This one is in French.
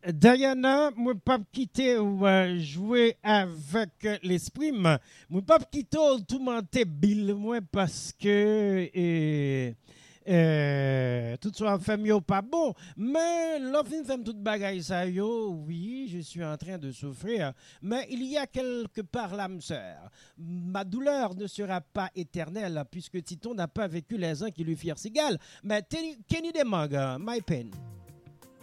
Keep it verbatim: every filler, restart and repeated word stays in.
Diana, moi pas quitter ou euh, jouer avec euh, l'esprit, moi pas quitter tout monter Bill moi parce que euh, euh, tout soit fait mieux pas bon, mais l'offre fait toute bagaille ça yo, oui, je suis en train de souffrir, mais il y a quelque part l'âme sœur. Ma douleur ne sera pas éternelle puisque Titon n'a pas vécu les uns qui lui firent égal, mais Kenny Kenny Demanga, my pain.